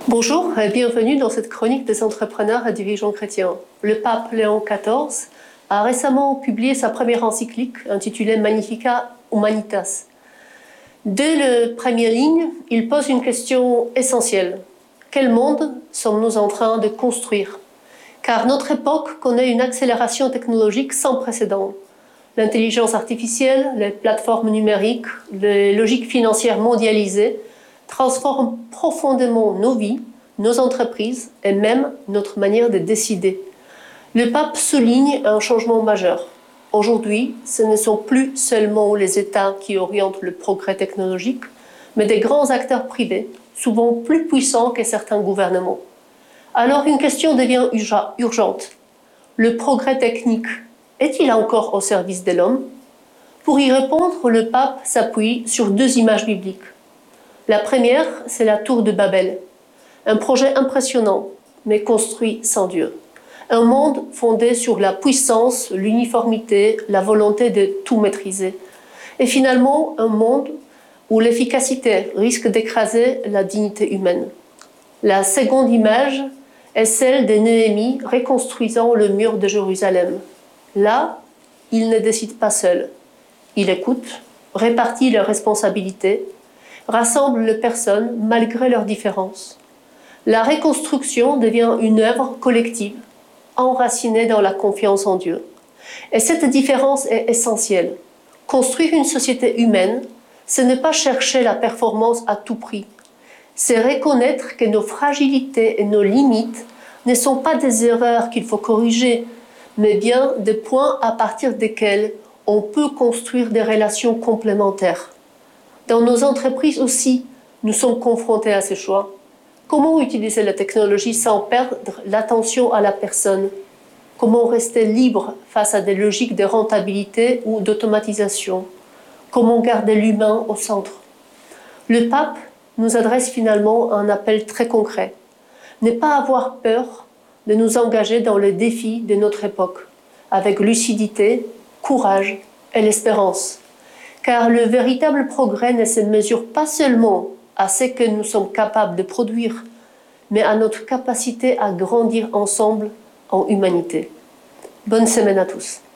Bonjour et bienvenue dans cette chronique des entrepreneurs et dirigeants chrétiens. Le pape Léon XIV a récemment publié sa première encyclique intitulée Magnificat Humanitas. Dès les premières lignes, il pose une question essentielle. Quel monde sommes-nous en train de construire? Car notre époque connaît une accélération technologique sans précédent. L'intelligence artificielle, les plateformes numériques, les logiques financières mondialisées transforment profondément nos vies, nos entreprises et même notre manière de décider. Le pape souligne un changement majeur. Aujourd'hui, ce ne sont plus seulement les États qui orientent le progrès technologique, mais des grands acteurs privés, souvent plus puissants que certains gouvernements. Alors une question devient urgente. Le progrès technique est-il encore au service de l'homme? Pour y répondre, le pape s'appuie sur deux images bibliques. La première, c'est la tour de Babel, un projet impressionnant, mais construit sans Dieu. Un monde fondé sur la puissance, l'uniformité, la volonté de tout maîtriser. Et finalement, un monde où l'efficacité risque d'écraser la dignité humaine. La seconde image est celle de Néhémie reconstruisant le mur de Jérusalem. Là, il ne décide pas seul. Il écoute, répartit les responsabilités, rassemble les personnes malgré leurs différences. La reconstruction devient une œuvre collective, enracinée dans la confiance en Dieu. Et cette différence est essentielle. Construire une société humaine, ce n'est pas chercher la performance à tout prix. C'est reconnaître que nos fragilités et nos limites ne sont pas des erreurs qu'il faut corriger, mais bien des points à partir desquels on peut construire des relations complémentaires. Dans nos entreprises aussi, nous sommes confrontés à ces choix. Comment utiliser la technologie sans perdre l'attention à la personne? Comment rester libre face à des logiques de rentabilité ou d'automatisation? Comment garder l'humain au centre? Le pape nous adresse finalement un appel très concret. Ne pas avoir peur de nous engager dans les défis de notre époque, avec lucidité, courage et l'espérance. Car le véritable progrès ne se mesure pas seulement à ce que nous sommes capables de produire, mais à notre capacité à grandir ensemble en humanité. Bonne semaine à tous.